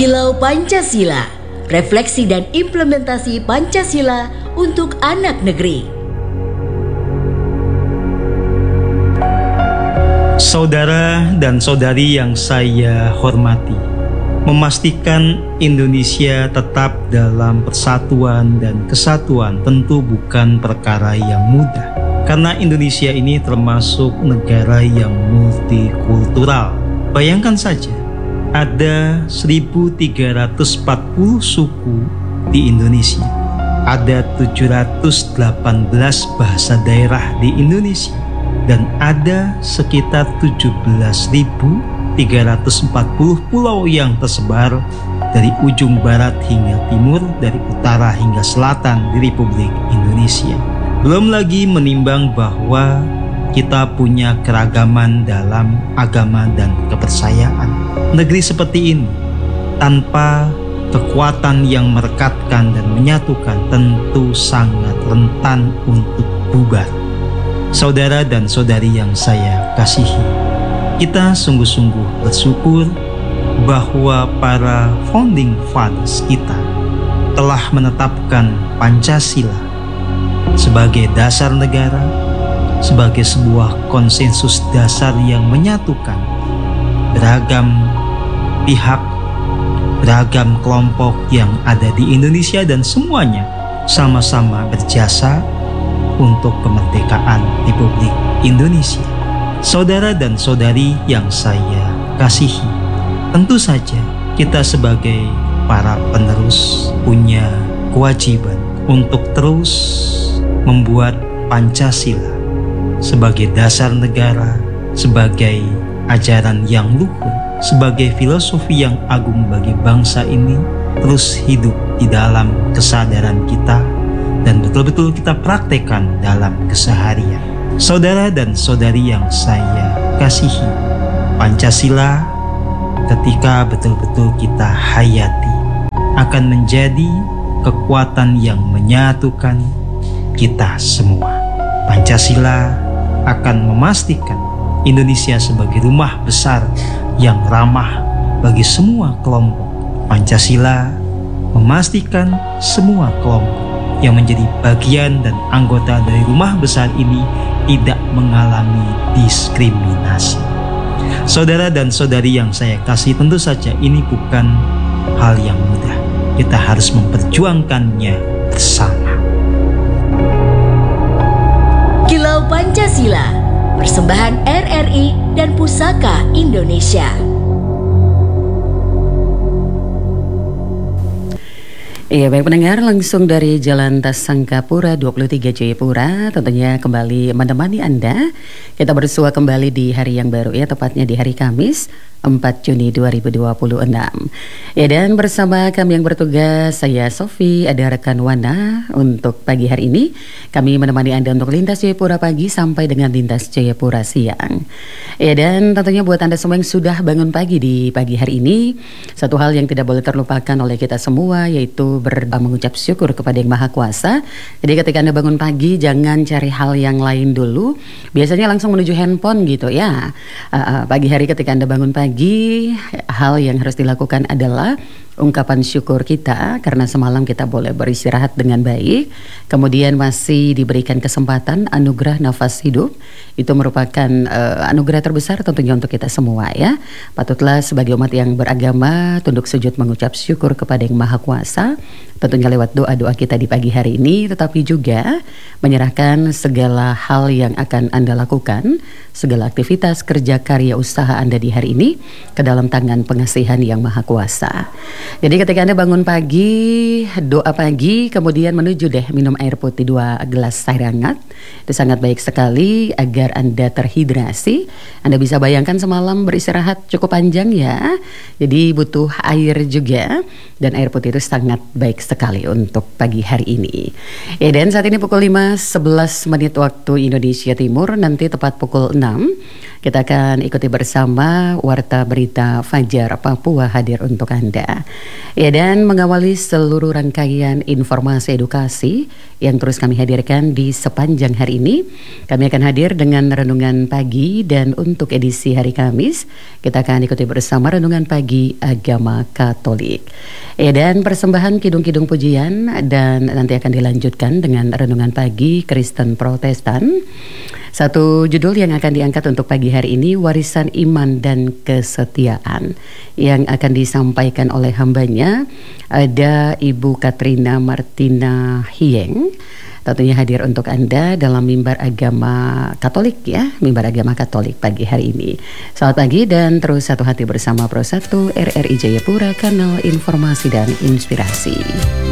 Kilau Pancasila, refleksi dan implementasi Pancasila untuk anak negeri. Saudara dan saudari yang saya hormati, memastikan Indonesia tetap dalam persatuan dan kesatuan tentu bukan perkara yang mudah. Karena Indonesia ini termasuk negara yang multikultural. Bayangkan saja, ada 1.340 suku di Indonesia. Ada 718 bahasa daerah di Indonesia. Dan ada sekitar 17.340 pulau yang tersebar dari ujung barat hingga timur, dari utara hingga selatan di Republik Indonesia. Belum lagi menimbang bahwa kita punya keragaman dalam agama dan kepercayaan. Negeri seperti ini tanpa kekuatan yang merekatkan dan menyatukan tentu sangat rentan untuk bubar. Saudara dan saudari yang saya kasihi, kita sungguh-sungguh bersyukur bahwa para founding fathers kita telah menetapkan Pancasila sebagai dasar negara, sebagai sebuah konsensus dasar yang menyatukan beragam pihak, beragam kelompok yang ada di Indonesia, dan semuanya sama-sama berjasa untuk kemerdekaan Republik Indonesia. Saudara dan saudari yang saya kasihi, tentu saja kita sebagai para penerus punya kewajiban untuk terus membuat Pancasila sebagai dasar negara, sebagai ajaran yang luhur, sebagai filosofi yang agung bagi bangsa ini terus hidup di dalam kesadaran kita dan betul-betul kita praktekkan dalam keseharian. Saudara dan saudari yang saya kasihi, Pancasila ketika betul-betul kita hayati akan menjadi kekuatan yang menyatukan kita semua. Pancasila akan memastikan Indonesia sebagai rumah besar yang ramah bagi semua kelompok. Pancasila memastikan semua kelompok yang menjadi bagian dan anggota dari rumah besar ini tidak mengalami diskriminasi. Saudara dan saudari yang saya kasih, tentu saja ini bukan hal yang mudah. Kita harus memperjuangkannya bersama. Kilau Pancasila, persembahan RRI dan Pusaka Indonesia. Iya, baik pendengar, langsung dari Jalan Tasangkapura 23 Jayapura, tentunya kembali menemani Anda. Kita bersua kembali di hari yang baru, ya, tepatnya di hari Kamis 4 Juni 2026. Ya, dan bersama kami yang bertugas, saya Sofi, ada rekan Wana untuk pagi hari ini. Kami menemani Anda untuk lintas Jayapura pagi sampai dengan lintas Jayapura siang. Ya, dan tentunya buat Anda semua yang sudah bangun pagi di pagi hari ini, satu hal yang tidak boleh terlupakan oleh kita semua yaitu mengucap syukur kepada Yang Maha Kuasa. Jadi ketika Anda bangun pagi, jangan cari hal yang lain dulu. Biasanya langsung menuju handphone gitu ya. Pagi hari ketika Anda bangun pagi, hal yang harus dilakukan adalah ungkapan syukur kita karena semalam kita boleh beristirahat dengan baik, kemudian masih diberikan kesempatan anugerah nafas hidup. Itu merupakan anugerah terbesar tentunya untuk kita semua, ya. Patutlah sebagai umat yang beragama tunduk sujud mengucap syukur kepada Yang Maha Kuasa, tentunya lewat doa-doa kita di pagi hari ini, tetapi juga menyerahkan segala hal yang akan Anda lakukan, segala aktivitas kerja karya usaha Anda di hari ini ke dalam tangan pengasihan Yang Maha Kuasa. Jadi ketika Anda bangun pagi, doa pagi, kemudian menuju deh minum air putih 2 gelas air hangat. Itu sangat baik sekali agar Anda terhidrasi. Anda bisa bayangkan semalam beristirahat cukup panjang, ya. Jadi butuh air juga, dan air putih itu sangat baik sekali untuk pagi hari ini. Ya, dan saat ini pukul 5:11 waktu Indonesia Timur, nanti tepat pukul 6 kita akan ikuti bersama Warta Berita Fajar Papua hadir untuk Anda. Ya, dan mengawali seluruh rangkaian informasi edukasi yang terus kami hadirkan di sepanjang hari ini, kami akan hadir dengan renungan pagi, dan untuk edisi hari Kamis, kita akan ikuti bersama renungan pagi agama Katolik. Ya, dan persembahan kidung-kidung pujian, dan nanti akan dilanjutkan dengan renungan pagi Kristen Protestan. Satu judul yang akan diangkat untuk pagi hari ini, warisan iman dan kesetiaan, yang akan disampaikan oleh hambanya ada Ibu Katrina Martina Hieng. Tentunya hadir untuk Anda dalam mimbar agama Katolik, ya, mimbar agama Katolik pagi hari ini. Selamat pagi dan terus satu hati bersama Pro 1 RRI Jayapura, kanal informasi dan inspirasi.